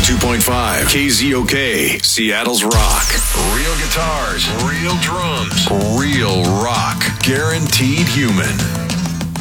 102.5 KZOK, Seattle's rock. Real guitars, real drums, real rock. Guaranteed human.